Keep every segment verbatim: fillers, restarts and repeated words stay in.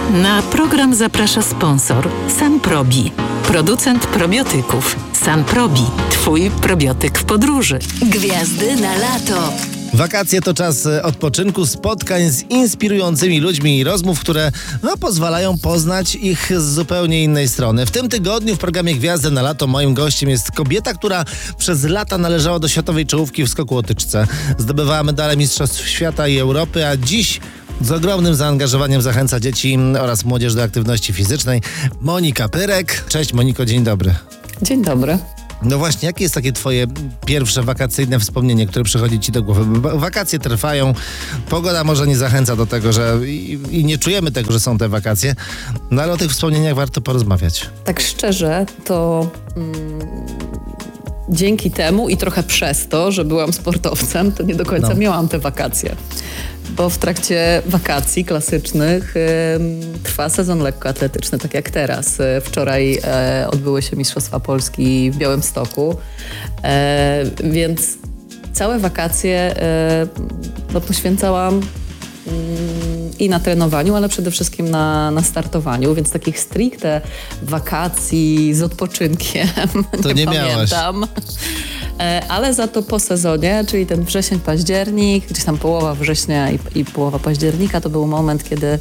Na program zaprasza sponsor Sanprobi, producent probiotyków. Sanprobi, twój probiotyk w podróży. Gwiazdy na lato. Wakacje to czas odpoczynku, spotkań z inspirującymi ludźmi i rozmów, które no, pozwalają poznać ich z zupełnie innej strony. W tym tygodniu w programie Gwiazdy na lato moim gościem jest kobieta, która przez lata należała do światowej czołówki w skoku łotyczce. Zdobywała medale Mistrzostw Świata i Europy, a dziś z ogromnym zaangażowaniem zachęca dzieci oraz młodzież do aktywności fizycznej. Monika Pyrek. Cześć Moniko, dzień dobry. Dzień dobry. No właśnie, jakie jest takie twoje pierwsze wakacyjne wspomnienie, które przychodzi ci do głowy? Bo wakacje trwają, pogoda może nie zachęca do tego, że i, i nie czujemy tego, że są te wakacje, no ale o tych wspomnieniach warto porozmawiać. Tak szczerze, to mm, dzięki temu i trochę przez to, że byłam sportowcem, to nie do końca No. miałam te wakacje. Bo w trakcie wakacji klasycznych y, trwa sezon lekkoatletyczny, tak jak teraz. Y, wczoraj y, odbyły się Mistrzostwa Polski w Białymstoku, y, więc całe wakacje y, no, poświęcałam y, i na trenowaniu, ale przede wszystkim na, na startowaniu, więc takich stricte wakacji z odpoczynkiem To nie, nie miałaś. pamiętam. Ale za to po sezonie, czyli ten wrzesień, październik, gdzieś tam połowa września i, i połowa października, to był moment, kiedy,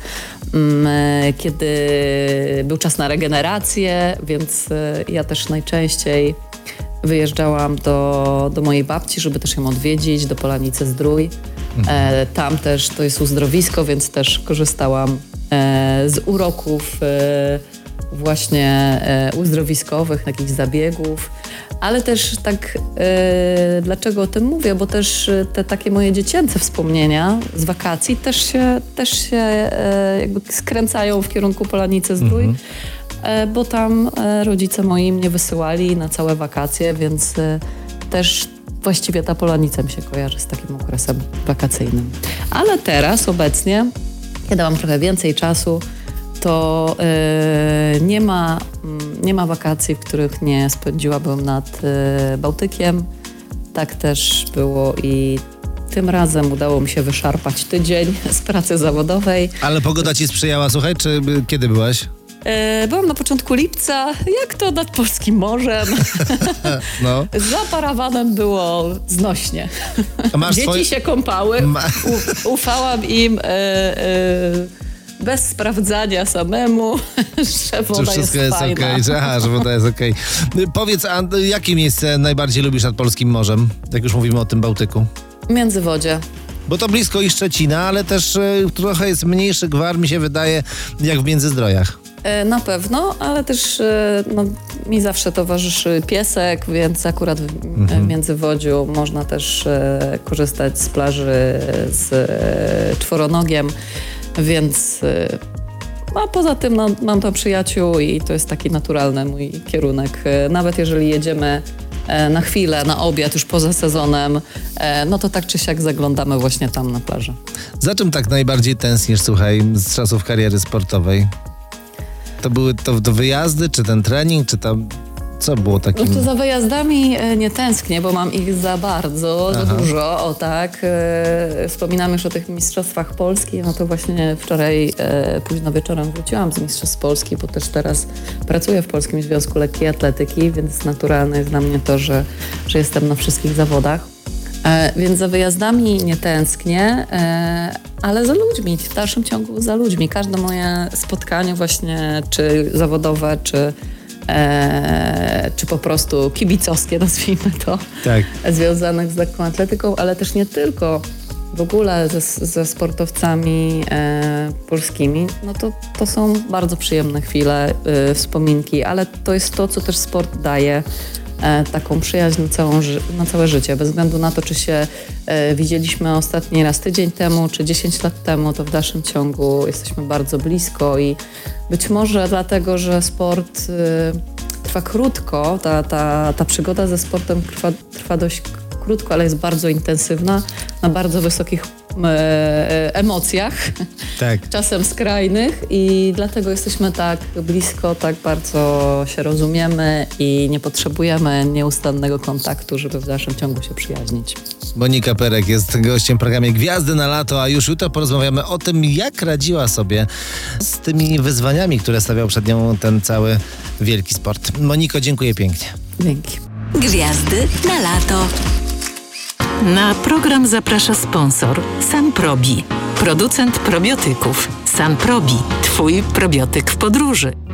mm, kiedy był czas na regenerację, więc y, ja też najczęściej wyjeżdżałam do, do mojej babci, żeby też ją odwiedzić, do Polanicy Zdrój. Mhm. E, tam też to jest uzdrowisko, więc też korzystałam e, z uroków e, właśnie e, uzdrowiskowych, jakichś zabiegów. Ale też tak, e, dlaczego o tym mówię? Bo też te takie moje dziecięce wspomnienia z wakacji też się, też się e, jakby skręcają w kierunku Polanicy Zdrój, mm-hmm. e, bo tam e, rodzice moi mnie wysyłali na całe wakacje, więc e, też właściwie ta Polanica mi się kojarzy z takim okresem wakacyjnym. Ale teraz, obecnie, kiedy mam trochę więcej czasu, to yy, nie ma, nie ma wakacji, w których nie spędziłabym nad yy, Bałtykiem. Tak też było i tym razem udało mi się wyszarpać tydzień z pracy zawodowej. Ale pogoda ci sprzyjała, słuchaj, czy kiedy byłaś? Yy, byłam na początku lipca, jak to nad Polskim Morzem. No. Za parawanem było znośnie. A masz Dzieci swoje... się kąpały, Ma... U, ufałam im yy, yy, bez sprawdzania samemu, że woda że wszystko jest, jest fajna. okej, że, aha, że woda jest okej. Powiedz, a jakie miejsce najbardziej lubisz nad Polskim Morzem, jak już mówimy o tym Bałtyku? Międzywodzie. Bo to blisko i Szczecina, ale też e, trochę jest mniejszy gwar, mi się wydaje, jak w Międzyzdrojach. E, na pewno, ale też e, no, mi zawsze towarzyszy piesek, więc akurat w, mhm. w Międzywodziu można też e, korzystać z plaży z e, czworonogiem, więc e, a poza tym no, mam tam przyjaciół i to jest taki naturalny mój kierunek. E, nawet jeżeli jedziemy na chwilę, na obiad, już poza sezonem, no to tak czy siak zaglądamy właśnie tam na plażę. Za czym tak najbardziej tęsknisz, słuchaj, z czasów kariery sportowej? To były to, to wyjazdy, czy ten trening, czy tam... Co było takim? No to za wyjazdami nie tęsknię, bo mam ich za bardzo, Aha. za dużo, o tak. E, wspominam już o tych Mistrzostwach Polski, no to właśnie wczoraj e, późno wieczorem wróciłam z Mistrzostw Polski, bo też teraz pracuję w Polskim Związku Lekkiej Atletyki, więc naturalne jest dla mnie to, że, że jestem na wszystkich zawodach. E, więc za wyjazdami nie tęsknię, e, ale za ludźmi, w dalszym ciągu za ludźmi. Każde moje spotkanie właśnie, czy zawodowe, czy E, czy po prostu kibicowskie, nazwijmy to, tak. związanych z lekką atletyką, ale też nie tylko, w ogóle ze, ze sportowcami e, polskimi, no to, to są bardzo przyjemne chwile, e, wspominki, ale to jest to, co też sport daje, e, taką przyjaźń na, całą, na całe życie, bez względu na to, czy się e, widzieliśmy ostatni raz tydzień temu, czy dziesięć lat temu, to w dalszym ciągu jesteśmy bardzo blisko i być może dlatego, że sport y, trwa krótko, ta, ta, ta przygoda ze sportem trwa, trwa dość krótko, ale jest bardzo intensywna, na bardzo wysokich e, emocjach, Tak. czasem skrajnych i dlatego jesteśmy tak blisko, tak bardzo się rozumiemy i nie potrzebujemy nieustannego kontaktu, żeby w dalszym ciągu się przyjaźnić. Monika Perek jest gościem w programie Gwiazdy na lato, a już jutro porozmawiamy o tym, jak radziła sobie z tymi wyzwaniami, które stawiał przed nią ten cały wielki sport. Moniko, dziękuję pięknie. Dzięki. Gwiazdy na lato. Na program zaprasza sponsor Sanprobi, producent probiotyków. Sanprobi, twój probiotyk w podróży.